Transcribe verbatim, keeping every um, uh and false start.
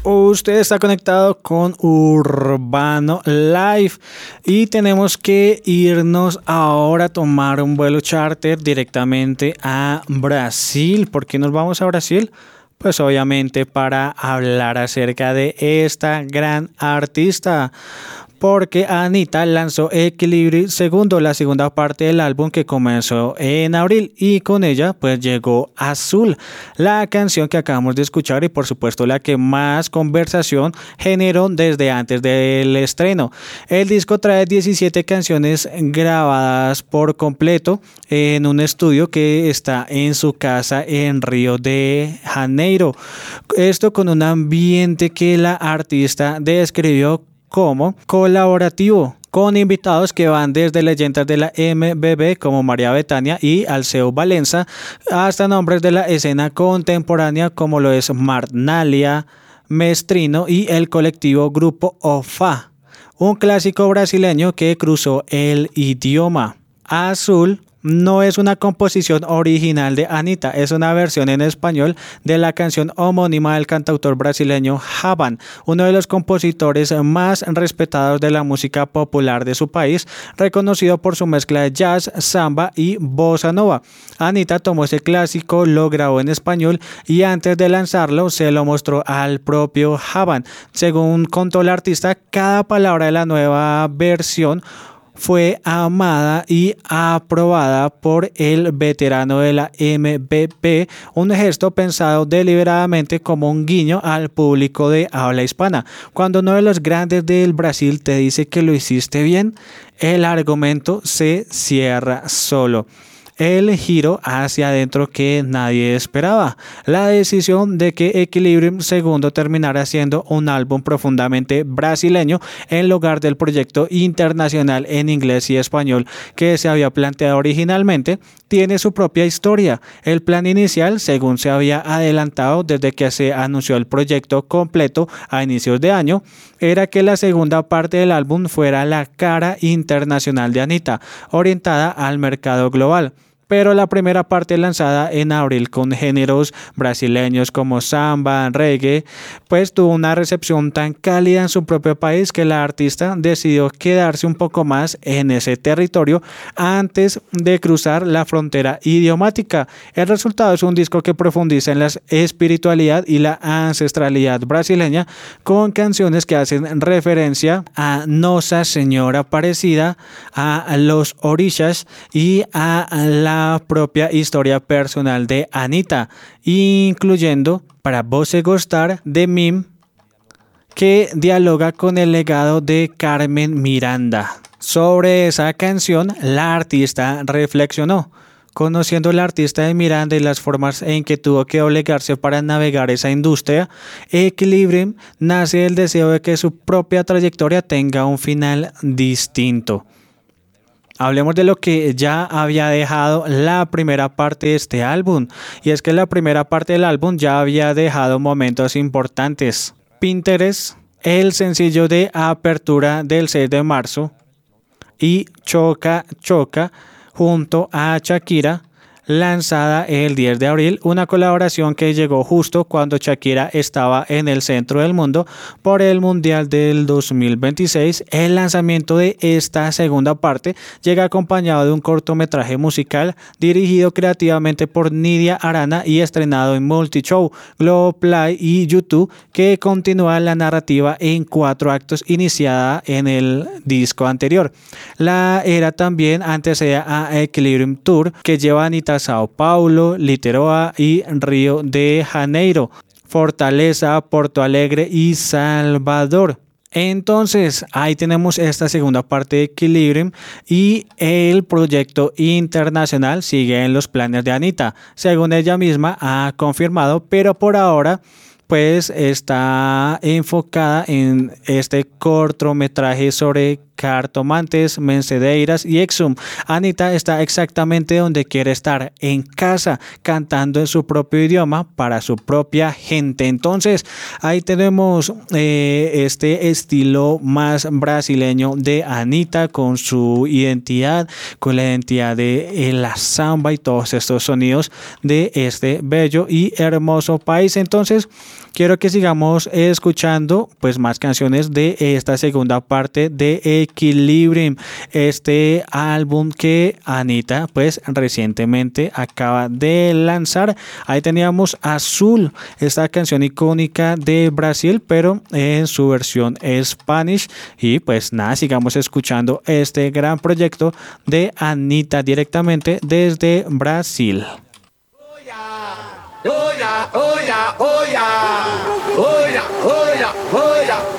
Usted está conectado con Urbano Live y tenemos que irnos ahora a tomar un vuelo charter directamente a Brasil. ¿Por qué nos vamos a Brasil? Pues obviamente para hablar acerca de esta gran artista. Porque Anitta lanzó Equilibrium segundo, la segunda parte del álbum que comenzó en abril, y con ella pues llegó Azul, la canción que acabamos de escuchar y por supuesto la que más conversación generó desde antes del estreno. El disco trae diecisiete canciones grabadas por completo en un estudio que está en su casa en Río de Janeiro. Esto con un ambiente que la artista describió como colaborativo, con invitados que van desde leyendas de la M B B como María Bethania y Alceu Valenza hasta nombres de la escena contemporánea como lo es Marnalia, Mestrino y el colectivo Grupo Ofá, un clásico brasileño que cruzó el idioma. Azul no es una composición original de Anitta, es una versión en español de la canción homónima del cantautor brasileño Javan, uno de los compositores más respetados de la música popular de su país, reconocido por su mezcla de jazz, samba y bossa nova. Anitta tomó ese clásico, lo grabó en español y antes de lanzarlo se lo mostró al propio Javan. Según contó la artista, cada palabra de la nueva versión fue amada y aprobada por el veterano de la M V P, un gesto pensado deliberadamente como un guiño al público de habla hispana. Cuando uno de los grandes del Brasil te dice que lo hiciste bien, el argumento se cierra solo. El giro hacia adentro que nadie esperaba. La decisión de que Equilibrium segundo terminara siendo un álbum profundamente brasileño en lugar del proyecto internacional en inglés y español que se había planteado originalmente, tiene su propia historia. El plan inicial, según se había adelantado desde que se anunció el proyecto completo a inicios de año, era que la segunda parte del álbum fuera la cara internacional de Anitta, orientada al mercado global. Pero la primera parte lanzada en abril con géneros brasileños como samba, reggae, pues tuvo una recepción tan cálida en su propio país que la artista decidió quedarse un poco más en ese territorio antes de cruzar la frontera idiomática. El resultado es un disco que profundiza en la espiritualidad y la ancestralidad brasileña con canciones que hacen referencia a Nossa Señora Aparecida, a los orishas y a la propia historia personal de Anitta, incluyendo Para Você Gostar de Mim, que dialoga con el legado de Carmen Miranda. Sobre esa canción, la artista reflexionó. Conociendo la artista de Miranda y las formas en que tuvo que obligarse para navegar esa industria, Equilibrium nace del deseo de que su propia trayectoria tenga un final distinto. Hablemos de lo que ya había dejado la primera parte de este álbum, y es que la primera parte del álbum ya había dejado momentos importantes. Pinterest, el sencillo de apertura del seis de marzo, y Choca Choca junto a Shakira, lanzada el diez de abril, una colaboración que llegó justo cuando Shakira estaba en el centro del mundo por el Mundial del dos mil veintiséis. El lanzamiento de esta segunda parte llega acompañado de un cortometraje musical dirigido creativamente por Nidia Arana y estrenado en Multishow, Globoplay y YouTube, que continúa la narrativa en cuatro actos iniciada en el disco anterior. La era también antecede a Equilibrium Tour, que lleva a Anitta a Sao Paulo, Literoa y Río de Janeiro, Fortaleza, Porto Alegre y Salvador. Entonces, ahí tenemos esta segunda parte de Equilibrium y el proyecto internacional sigue en los planes de Anitta, según ella misma ha confirmado, pero por ahora pues está enfocada en este cortometraje sobre Cartomantes, Mencedeiras y Exum. Anita está exactamente donde quiere estar, en casa, cantando en su propio idioma para su propia gente. Entonces ahí tenemos eh, este estilo más brasileño de Anita, con su identidad, con la identidad de eh, la samba y todos estos sonidos de este bello y hermoso país. Entonces quiero que sigamos escuchando pues más canciones de esta segunda parte de Equilibrium, este álbum que Anita pues recientemente acaba de lanzar. Ahí teníamos Azul, esta canción icónica de Brasil, pero en su versión Spanish. Y pues nada, sigamos escuchando este gran proyecto de Anita directamente desde Brasil. Oh yeah, oh yeah, oh yeah, oh yeah, oh yeah, oh yeah.